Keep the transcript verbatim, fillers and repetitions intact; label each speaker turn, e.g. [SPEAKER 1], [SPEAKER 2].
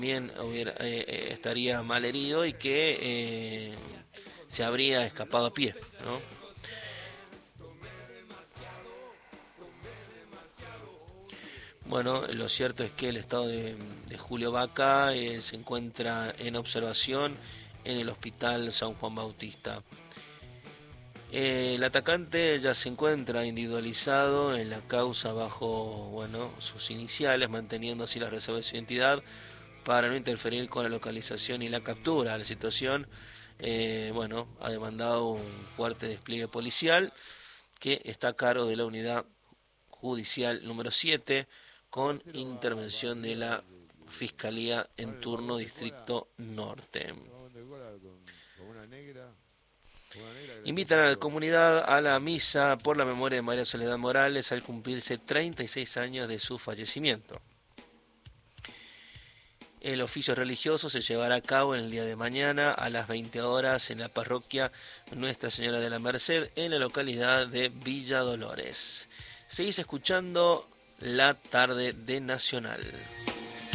[SPEAKER 1] también hubiera, eh, eh, estaría mal herido y que eh, se habría escapado a pie, ¿no? Bueno, lo cierto es que el estado de, de Julio Vaca eh, se encuentra en observación en el Hospital San Juan Bautista. Eh, el atacante ya se encuentra individualizado en la causa bajo, bueno, sus iniciales, manteniendo así la reserva de su identidad para no interferir con la localización y la captura. La situación, eh, bueno, ha demandado un fuerte despliegue policial que está a cargo de la unidad judicial número siete con intervención de la Fiscalía en turno Distrito Norte. Invitan a la comunidad a la misa por la memoria de María Soledad Morales al cumplirse treinta y seis años de su fallecimiento. El oficio religioso se llevará a cabo en el día de mañana a las veinte horas en la parroquia Nuestra Señora de la Merced en la localidad de Villa Dolores. Seguís escuchando La Tarde de Nacional.